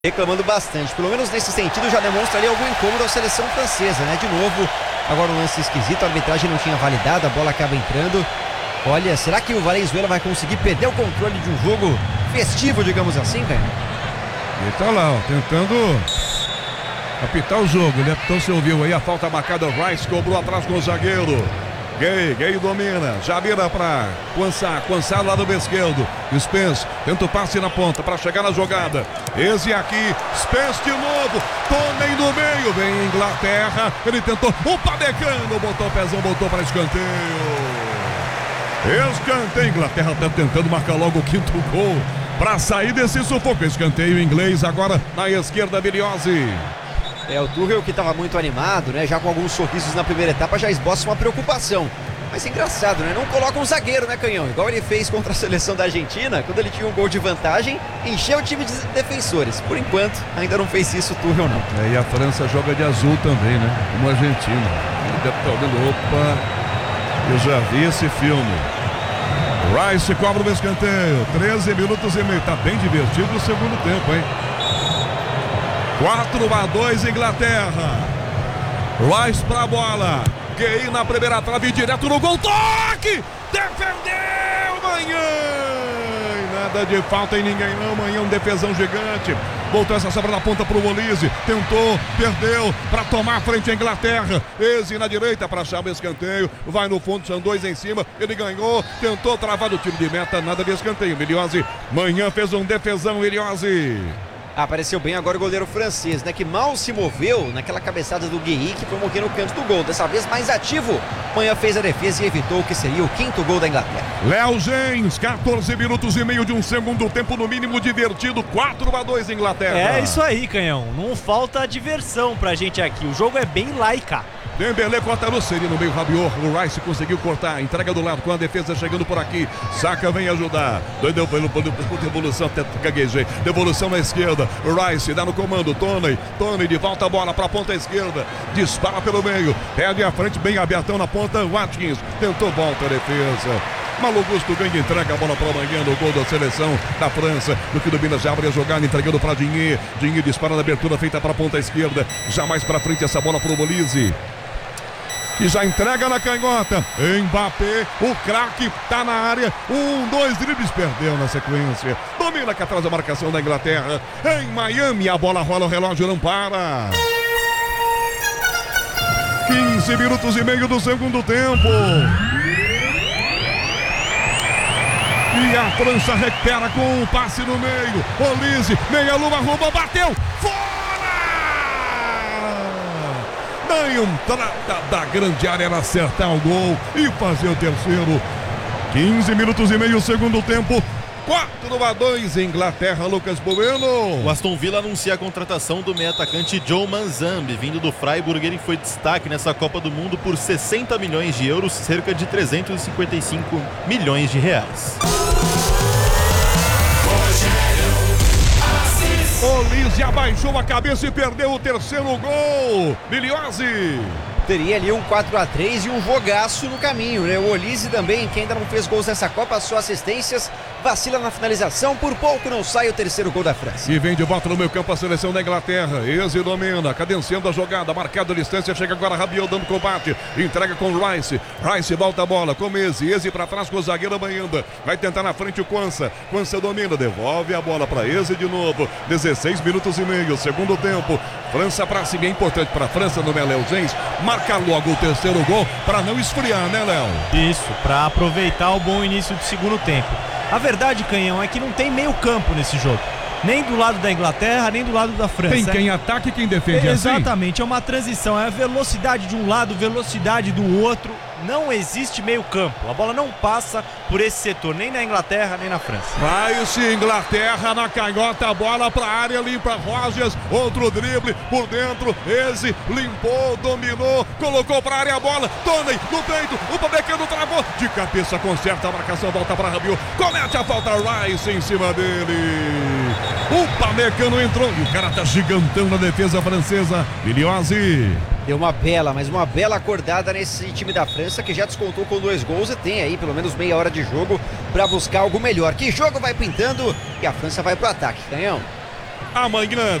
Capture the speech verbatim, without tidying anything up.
reclamando bastante, pelo menos nesse sentido já demonstra ali algum incômodo à seleção francesa, né? De novo, agora um lance esquisito, a arbitragem não tinha validado, a bola acaba entrando. Olha, será que o Valenzuela vai conseguir perder o controle de um jogo festivo, digamos assim, cara? Ele tá lá, ó, tentando apitar o jogo, né? Então você ouviu aí a falta marcada, Rice cobrou atrás com o zagueiro. Gay, Gay domina, já vira pra Quansá, Quansá lá do esquerdo. Spence tenta o passe na ponta para chegar na jogada. Esse aqui, Spence de novo, Toney no meio, vem Inglaterra, ele tentou, o Padecano, botou o pezão, botou para escanteio. Escanteio, Inglaterra tá tentando marcar logo o quinto gol para sair desse sufoco. Escanteio inglês agora na esquerda, Biliozzi. É, o Tuchel que estava muito animado, né? Já com alguns sorrisos na primeira etapa, já esboça uma preocupação. Mas é engraçado, né? Não coloca um zagueiro, né, Canhão? Igual ele fez contra a seleção da Argentina, quando ele tinha um gol de vantagem, encheu o time de defensores. Por enquanto, ainda não fez isso o Tuchel, não. É, e a França joga de azul também, né? Como a Argentina. Ele deve estar olhando, opa, eu já vi esse filme. Rice cobra o escanteio, treze minutos e meio. Tá bem divertido o segundo tempo, hein? quatro a dois Inglaterra. Rice pra bola. Gay na primeira trave, direto no gol. Toque! Defendeu Manhã! Nada de falta em ninguém não. Manhã um defesão gigante. Voltou essa sobra na ponta pro Olise. Tentou, perdeu para tomar a frente a Inglaterra. Eze na direita para achar o escanteio. Vai no fundo, são dois em cima. Ele ganhou, tentou travar o tiro de meta. Nada de escanteio. Biliozzi. Manhã fez um defesão, Biliozzi. Apareceu bem agora o goleiro francês, né? Que mal se moveu naquela cabeçada do Gueye, que foi morrer no canto do gol. Dessa vez mais ativo. Manhã fez a defesa e evitou o que seria o quinto gol da Inglaterra. Léo Gens, quatorze minutos e meio de um segundo tempo, no mínimo divertido. quatro a dois Inglaterra. É isso aí, Canhão. Não falta diversão pra gente aqui. O jogo é bem laica. Dembélé corta no seria no meio, Rabiot. O Rice conseguiu cortar, entrega do lado com a defesa chegando por aqui. Saka vem ajudar. Deu pelo devolução, até gaguejei. Devolução na esquerda. Rice dá no comando. Toney. Toney de volta a bola para a ponta esquerda. Dispara pelo meio. Perde a frente, bem abertão na ponta. Watkins tentou, volta a defesa. Malo Gusto ganha, entrega a bola para Manhã no gol da seleção da França. No que domina, já abre a jogada, entregando para Dinhe. Dinhe dispara na abertura feita para a ponta esquerda. Já mais para frente essa bola para o Olise. E já entrega na canhota. Mbappé, o craque, tá na área. Um, dois dribles, perdeu na sequência. Domina aqui atrás a marcação da Inglaterra. Em Miami, a bola rola, o relógio não para. quinze minutos e meio do segundo tempo. E a França recupera com um passe no meio. Olise, meia lua, roubou, bateu. Fora! A entrada da grande área era acertar o gol e fazer o terceiro. quinze minutos e meio, segundo tempo. quatro a dois Inglaterra, Lucas Bueno. O Aston Villa anuncia a contratação do meio-atacante Joe Manzambi, vindo do Freiburg. Ele foi destaque nessa Copa do Mundo por sessenta milhões de euros, cerca de trezentos e cinquenta e cinco milhões de reais. Olise abaixou a cabeça e perdeu o terceiro gol. Biliozzi. Teria ali um quatro a três e um jogaço no caminho, né? O Olise também, que ainda não fez gols nessa Copa, só assistências, vacila na finalização, por pouco não sai o terceiro gol da França. E vem de volta no meio campo a seleção da Inglaterra. Eze domina, cadenciando a jogada, marcada a distância, chega agora Rabiot dando combate, entrega com Rice. Rice volta a bola com Eze, Eze para trás com o zagueiro Banhanda. Vai tentar na frente o Quansá. Quansá domina, devolve a bola para Eze de novo. dezesseis minutos e meio, segundo tempo. França para cima, é importante para a França no Léo Gens marcar logo o terceiro gol para não esfriar, né, Léo? Isso, para aproveitar o bom início do segundo tempo. A verdade, Canhão, é que não tem meio campo nesse jogo. Nem do lado da Inglaterra, nem do lado da França. Tem quem ataque e quem defende. É, assim? Exatamente, é uma transição, é a velocidade de um lado, velocidade do outro. Não existe meio campo, a bola não passa por esse setor, nem na Inglaterra, nem na França. Vai-se Inglaterra na canhota, a bola para a área, limpa Rogers, outro drible por dentro, Eze limpou, dominou, colocou para a área a bola, Toney no peito, o Pamecano travou, de cabeça conserta a marcação, volta para Rabiot, comete a falta, Rice em cima dele. O Pamecano entrou e o cara tá gigantão na defesa francesa, Biliozzi. Deu uma bela, mas uma bela acordada nesse time da França, que já descontou com dois gols e tem aí pelo menos meia hora de jogo para buscar algo melhor. Que jogo vai pintando e a França vai pro ataque, Canhão. amanhã.